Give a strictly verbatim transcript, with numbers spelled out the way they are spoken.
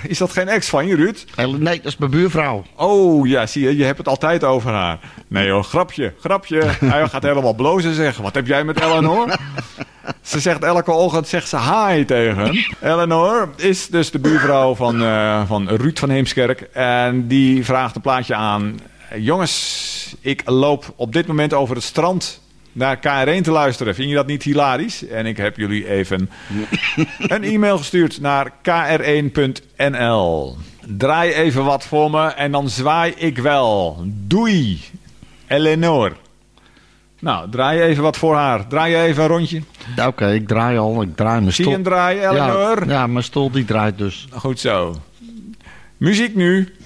Is dat geen ex van je, Ruud? Nee, dat is mijn buurvrouw. Oh, ja, zie je. Je hebt het altijd over haar. Nee hoor, grapje, grapje. Hij gaat helemaal blozen zeggen. Wat heb jij met Eleanor? Ze zegt elke ochtend zegt ze hi tegen. Eleanor is dus de buurvrouw van, uh, van Ruud van Heemskerk. En die vraagt een plaatje aan. Jongens, ik loop op dit moment over het strand naar K R één te luisteren. Vind je dat niet hilarisch? En ik heb jullie even een e-mail gestuurd naar k r één punt n l. Draai even wat voor me en dan zwaai ik wel. Doei, Eleanor. Nou, draai je even wat voor haar. Draai je even een rondje. Ja, Oké, okay, ik draai al. Ik draai mijn Zie stoel. je hem draaien, Eleanor? Ja, ja, mijn stoel die draait dus. Goed zo. Muziek nu.